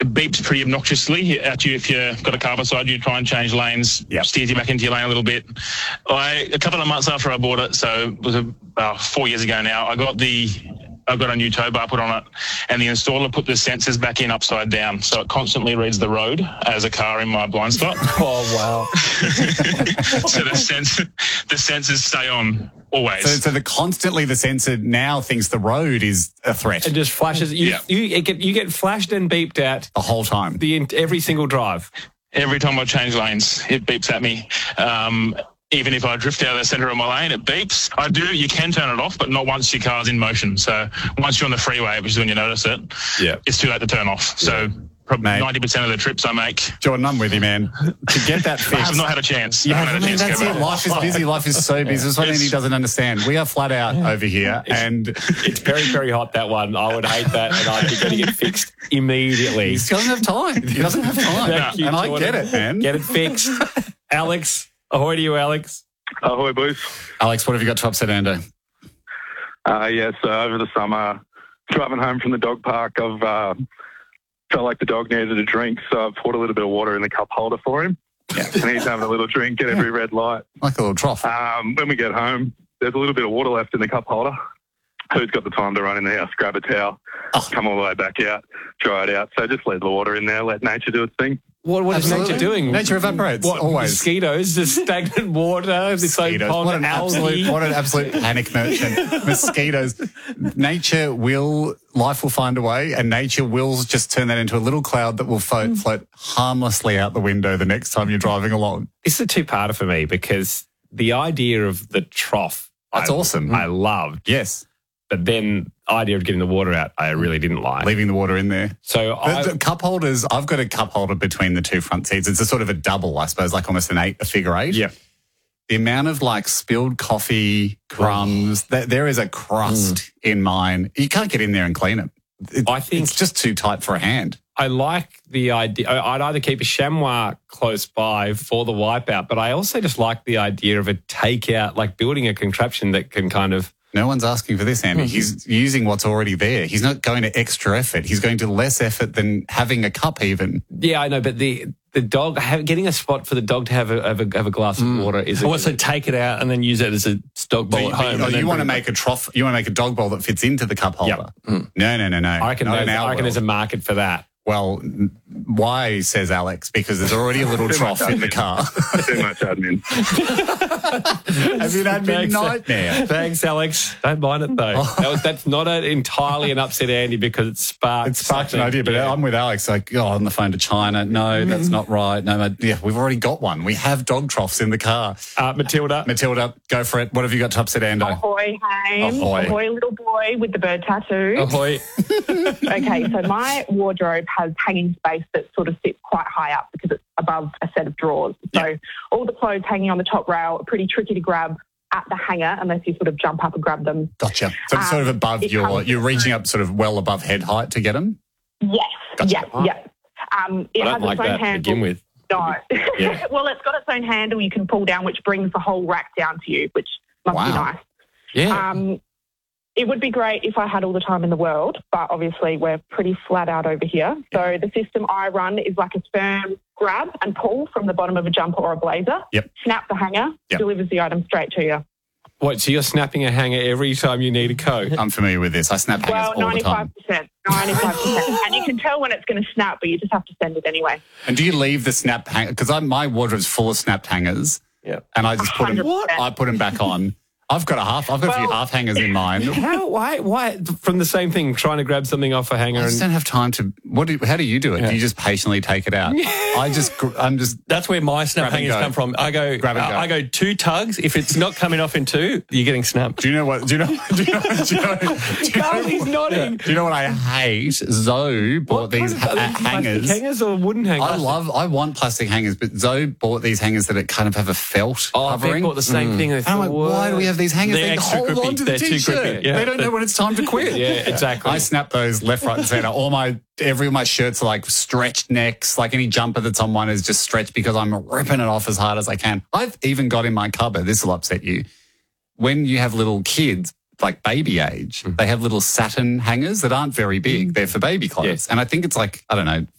beeps pretty obnoxiously at you if you've got a car beside you, try and change lanes, steers you back into your lane a little bit. A couple of months after I bought it, so it was about 4 years ago now, I got a new tow bar put on it, and the installer put the sensors back in upside down, so it constantly reads the road as a car in my blind spot. Oh, wow. So the sensors stay on always. So the sensor now thinks the road is a threat. It just flashes. You get flashed and beeped at the whole time. Every single drive. Every time I change lanes, it beeps at me. Even if I drift out of the centre of my lane, it beeps. You can turn it off, but not once your car's in motion. So once you're on the freeway, which is when you notice it, it's too late to turn off. So probably 90% of the trips I make. Jordan, I'm with you, man. To get that fixed. I have not had a chance. That's it. Life is busy. Life is so busy. That's what Andy doesn't understand. We are flat out over here. It's very, very hot, that one. I would hate that, and I'd be getting it fixed immediately. He doesn't have time. He doesn't have time. And I get it, man. Get it fixed. Alex. Ahoy to you, Alex. Ahoy, boys. Alex, what have you got to upset Ando? So over the summer, driving home from the dog park, I've felt like the dog needed a drink, so I've poured a little bit of water in the cup holder for him. Yeah. And he's having a little drink at every red light. Like a little trough. When we get home, there's a little bit of water left in the cup holder. Who's got the time to run in the house, grab a towel, come all the way back out, dry it out? So just leave the water in there, let nature do its thing. What is nature doing? Nature evaporates. Always. Mosquitoes, the stagnant water, this what an absolute panic merchant. Mosquitoes. Life will find a way, and nature will just turn that into a little cloud that will float harmlessly out the window the next time you're driving along. This is a two-parter for me, because the idea of the trough, that's awesome. I loved. Yes. But then the idea of getting the water out, I really didn't like. Leaving the water in there. So the cup holders, I've got a cup holder between the two front seats. It's a sort of a double, I suppose, like almost a figure eight. Yeah. The amount of spilled coffee, crumbs, there is a crust in mine. You can't get in there and clean it. I think it's just too tight for a hand. I like the idea. I'd either keep a chamois close by for the wipeout, but I also just like the idea of a takeout, like building a contraption that can kind of... No one's asking for this, Andy. He's using what's already there. He's not going to extra effort. He's going to less effort than having a cup even. Yeah, I know, but the dog, getting a spot for the dog to have a glass of water is... Also take it out and then use it as a dog bowl at home. You want to make a trough, you want to make a dog bowl that fits into the cup holder. Yep. No. I reckon there's a market for that. Well, why, says Alex? Because there's already a little trough in the car. Too much admin. Have you had a nightmare? Thanks, Alex. Don't mind it, though. That's not entirely an upset, Andy, because it sparked an idea, but I'm with Alex, on the phone to China. No, that's not right. No, we've already got one. We have dog troughs in the car. Matilda, go for it. What have you got to upset Ando? Ahoy, Hames. Ahoy, little boy with the bird tattoo. Ahoy. Okay, so my wardrobe has hanging space that sort of sits quite high up because it's above a set of drawers. So all the clothes hanging on the top rail are pretty tricky to grab at the hanger unless you sort of jump up and grab them. Gotcha. So it's sort of above you're reaching up sort of well above head height to get them? Yes. Gotcha. Yeah. It I don't has like its own that handle. to begin with. No. Yeah. Well, it's got its own handle you can pull down, which brings the whole rack down to you, which must be nice. Yeah. It would be great if I had all the time in the world, but obviously we're pretty flat out over here. So the system I run is like a firm grab and pull from the bottom of a jumper or a blazer. Yep. Snap the hanger, delivers the item straight to you. What, so you're snapping a hanger every time you need a coat? I'm familiar with this. I snap hangers all the time. 95%. And you can tell when it's going to snap, but you just have to send it anyway. And do you leave the snap hanger? Because my wardrobe's full of snapped hangers. Yeah. And I just put them back on. I've got a few half hangers in mine. Why from the same thing, trying to grab something off a hanger? I just don't have time to. How do you do it? Do you just patiently take it out? I'm just. That's where my snap hangers come from. I go. I go 2 tugs. If it's not coming off in 2, you're getting snapped. Do you know what? He's nodding. Do you know what I hate? Zoe bought these hangers. Plastic hangers or wooden hangers? I want plastic hangers, but Zoe bought these hangers that kind of have a felt covering. They bought the same thing. And I'm like, why do we have these hangers? They hold on to the t-shirt. Yeah. They don't know when it's time to quit. Yeah, exactly. I snap those left, right, and centre. All my shirts are like stretched necks. Like any jumper that's on one is just stretched because I'm ripping it off as hard as I can. I've even got in my cupboard. This will upset you. When you have little kids, like baby age, they have little satin hangers that aren't very big. They're for baby clothes, and I think it's like